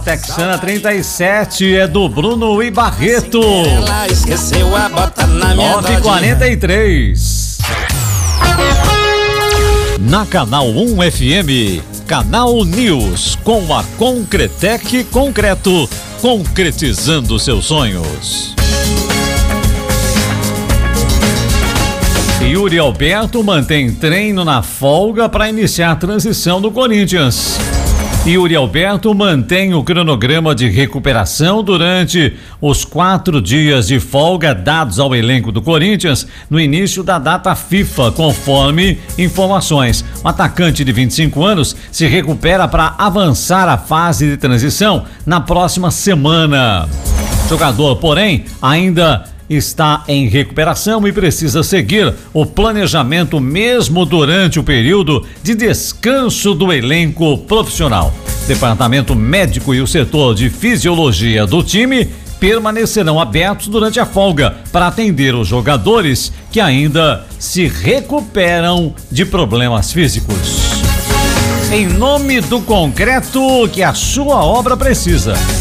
Texana 37 é do Bruno e Barreto. Ela esqueceu a bota na minha 9h43. Na Canal 1 FM, Canal News, com a Concretec Concreto, concretizando seus sonhos. Yuri Alberto mantém treino na folga para iniciar a transição do Corinthians. Yuri Alberto mantém o cronograma de recuperação durante os 4 dias de folga dados ao elenco do Corinthians no início da data FIFA, conforme informações. O atacante de 25 anos se recupera para avançar a fase de transição na próxima semana. O jogador, porém, ainda está em recuperação e precisa seguir o planejamento mesmo durante o período de descanso do elenco profissional. O departamento médico e o setor de fisiologia do time permanecerão abertos durante a folga para atender os jogadores que ainda se recuperam de problemas físicos. Em nome do concreto que a sua obra precisa.